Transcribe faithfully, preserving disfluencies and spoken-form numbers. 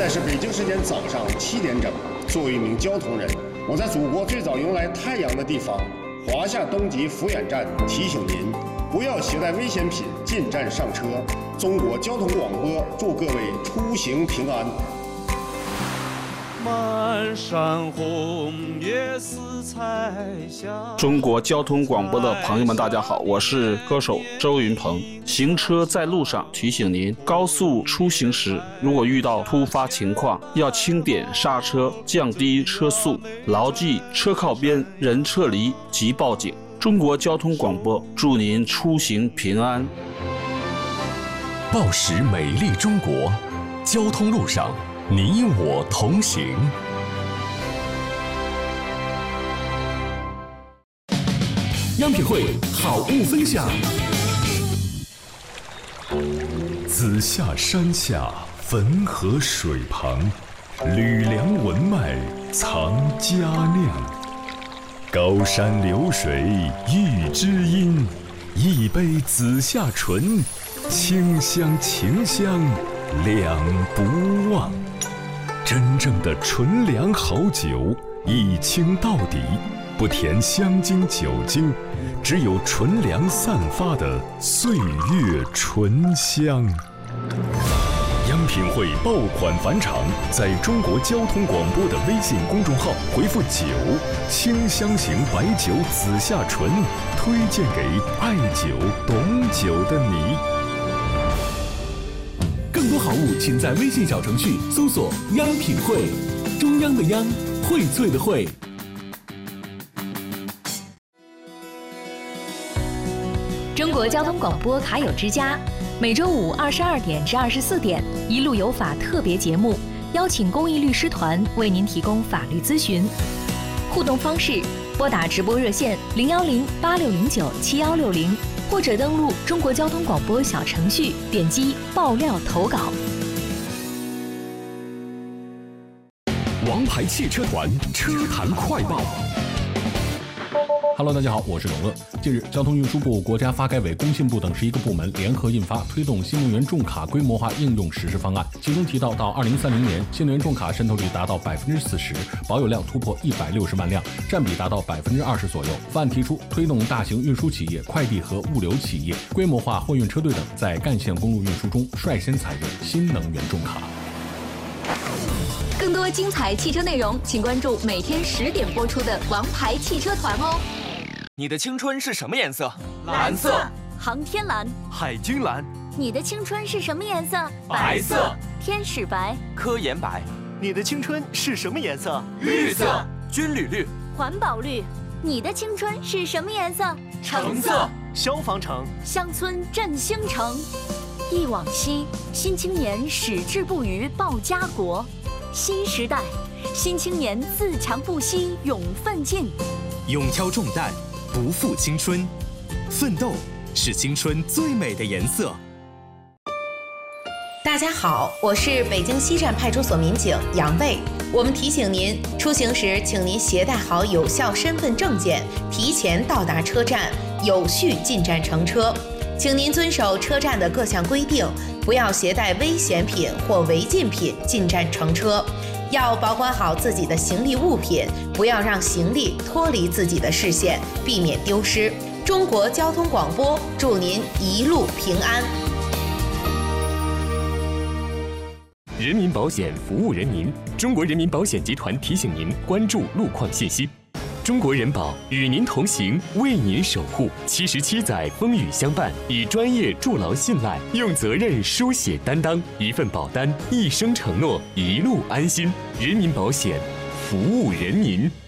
在是北京时间早上七点整。作为一名交通人，我在祖国最早迎来太阳的地方华夏东极抚远站提醒您，不要携带危险品进站上车。中国交通广播祝各位出行平安。 满山红叶似彩霞。 中国交通广播的朋友们，大家好，我是歌手周云鹏。行车在路上，提醒您，高速出行时，如果遇到突发情况，要轻点刹车，降低车速，牢记车靠边，人撤离即报警。中国交通广播祝您出行平安。 报时美丽中国，交通路上你我同行。央品汇好物分享。子夏山下，汾河水旁，吕梁文脉藏佳酿。高山流水遇知音，一杯子夏醇，清香情香两不忘。真正的纯粮好酒，一清到底，不填香精酒精，只有纯粮散发的岁月醇香。央品汇爆款返场，在中国交通广播的微信公众号回复酒，清香型白酒紫夏醇，推荐给爱酒懂酒的你。 更多好物，请在微信小程序搜索“央品汇”，中央的央，荟萃的荟。 中国交通广播卡友之家，每周五二十二点至二十四点，一路有法特别节目，邀请公益律师团为您提供法律咨询。互动方式：拨打直播热线零幺零八六零九七幺六零。或者登录中国交通广播小程序，点击爆料投稿。 王牌汽车团车坛快报。 Hello， 大家好，我是董乐。近日，交通运输部、国家发改委、工信部等十一个部门联合印发《推动新能源重卡规模化应用实施方案》，其中提到，到二零三零年，新能源重卡渗透率达到百分之四十，保有量突破一百六十万辆，占比达到百分之二十左右。方案提出，推动大型运输企业、快递和物流企业、规模化货运车队等在干线公路运输中率先采用新能源重卡。 更多精彩汽车内容，请关注每天十点播出的《王牌汽车团》哦。 你的青春是什么颜色？ 蓝色。 航天蓝。 海军蓝。 你的青春是什么颜色？ 白色。 天使白。 科研白。 你的青春是什么颜色？ 绿色。 军旅绿。 环保绿。你的青春是什么颜色？ 橙色。 消防橙。 乡村振兴城。忆往昔，新青年矢志不渝报家国。新时代，新青年自强不息勇奋进。 勇挑重担，不负青春，奋斗是青春最美的颜色。 大家好，我是北京西站派出所民警杨卫。我们提醒您，出行时请您携带好有效身份证件，提前到达车站，有序进站乘车。请您遵守车站的各项规定，不要携带危险品或违禁品进站乘车。要保管好自己的行李物品，不要让行李脱离自己的视线，避免丢失。中国交通广播祝您一路平安。 人民保险服务人民，中国人民保险集团提醒您关注路况信息。中国人保与您同行，为您守护。七十七载风雨相伴，以专业筑牢信赖，用责任书写担当。一份保单，一生承诺，一路安心。人民保险，服务人民。